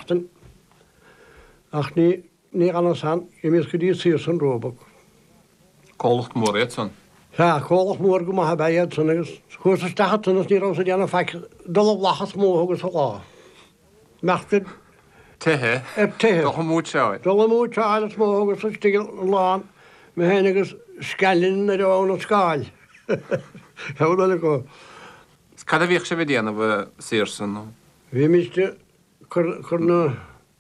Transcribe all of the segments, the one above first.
seachtain ach ní an san I mis go dtí Searson Roebuck. Cólacht mór éan. Tá cholach mór go maithe beiad san agus chuir sa stachatanas ní rá déanana feic dul lachas mó agus lá. Meachtain Tuthe tuthe. Doch an múd seáid. Dul mú teile mó agus sa stigil lán me héna agus scalinn ar bhna scáil. Heile go. Cad a bhíoh sé bh déanamh Searson. Bhí míiste chur na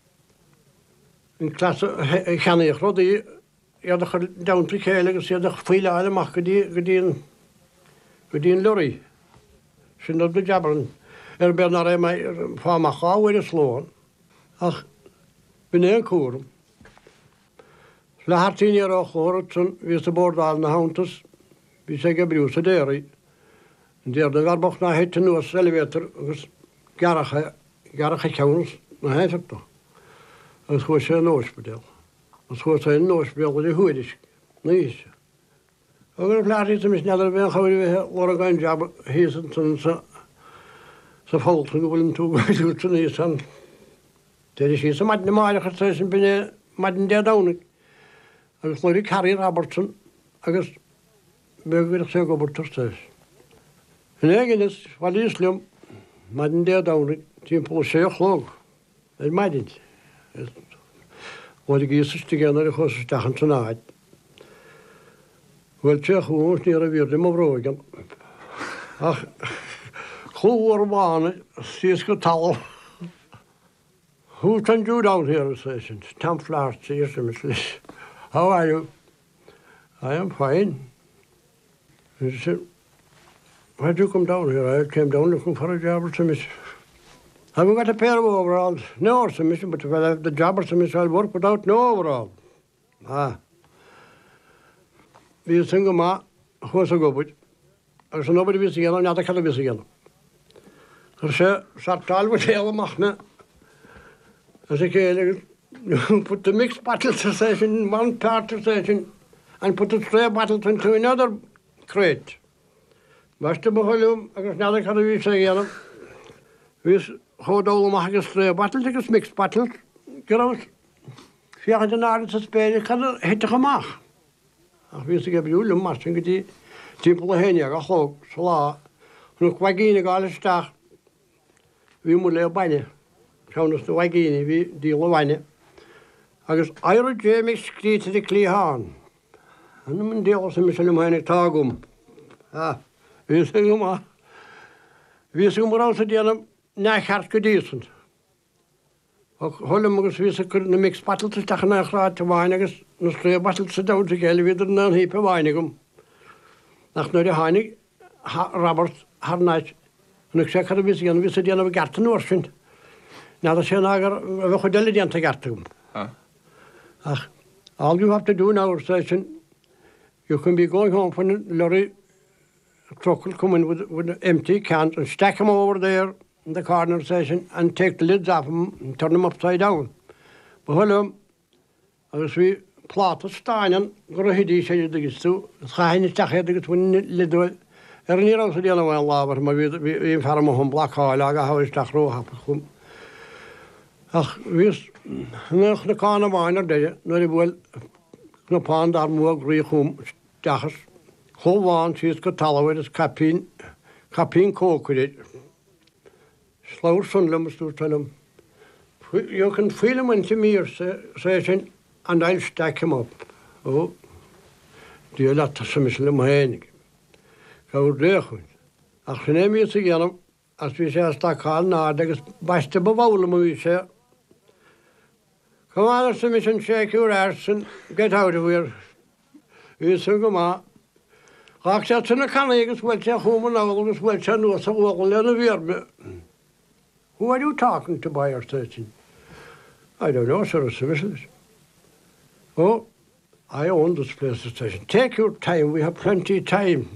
in clas cheanaíoch rudaí iad a chur damta chéile agus iad a fuiile amach go dtíon luí sin do deabaran ben na ré fáach áhfuir a slóin ach bin éon cuam. Le hartíine ar á chórat san ví a bordáil na hátas hí sé go briú sa déirí an déir na garbach na héite nuas elevétar agus garacha ceannas na héifeachta agus chuir sé an nóisbedéil. As chuir sé an nóisbéal go thuiris níos. Agur pláí mis neidir bhéon choirí le a gáin jab hísan sa fáilta go bhfuiln tú goú níos san. Déidir sí sa maid na máirecha sé sin bine maidin déadánig agus leir Carrie Robertson agus begur sé go burtartéis. In éigenis bhil ísliom maidin déadánig timppla sé chlóg é maidint. Bhil gíiste géanar a chusteachchan san áid. Bhfuil te chuús ní a bhíir mo bhróigan. Ach chuúar bhána síos go tal. Who can you down here, session? Tom Flart, seriously. How are you? I am fine. He said, why did you come down here? I came down looking for a job or something. Have you got a pair of overalls? No, something, but if I have the job or something, I'll work without no overall. Ah. We sing a ma, who's a go with? There's nobody busy again, not a kind of busy again. So, sat all with the machine. As I put the mixed battle session in one part of session and put the stray battles into another crate. Master Boholum, I guess now they can't be saying, we hold all the stray battles, it's mixed battles. Get out. If you had an artist to spare, you can't hit the hamach. I used to give you a mastering the simple henia, a hawk, slaw, look, wagina, all star. We would lay a biny. Seannas na waigíine bhí díal bhaine. Agus aire Jamie scríte de clíán. An man déal sa mis lemáine tágum. Bhí sa go má. Bhí sa go mórá sa déanam nachart go dísan. Tholam agus bhí sa chur na mix batalta stachan na chráid bhaine agus na stré batalta sa dáta geile viidir na hípa bhaine gom. Nach nuair a hánig Robert Harnáid. Nuk sé char a bhí gan bhí sa déanam garta nuairsin. Now the Shenagar of diligent to get to him. All you have to do now, session, you can be going home when the lorry truck will come in with an empty can and stack them over there in the corner session and take the lids off them and turn them upside down. But hello, as we plot a stein and go ahead, he said, to Hine Stackhead, the twin lid. Er near also the other one lava, my we farm home black hall, I got how is that row happen. Ach, wys, nach na can of wine or day, no, they will no pond or more grey home, stachas, whole one, she's got tallow, it's capine coke with it. Slow sunlums to tell him. You can feel him into me, session, and I'll stack him up. Oh, do you let us miss him hen? Go there. Ach, the name is again, as we say, stack on, now, there's best of all, we say. Come on, submission, shake your ass and get out of here. You say, come on. Roxette in the Canadians will say home and all will send us a walk and who are you talking to by your station? I don't know, sir, submissions. Oh, I own this place station. Take your time, we have plenty of time.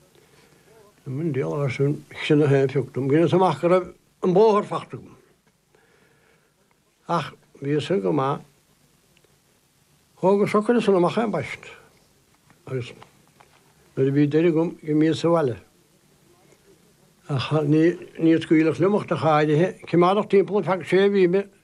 The Monday are soon, shouldn't have them. Give us a marker of a more factum. Ach. Vi say go ma. Hoga sokkar sanna ma khan bast. Agus. Við við derigum í mér svalle. Ach ni skúla slumach ta haide. Kemar tímpul fak sé við me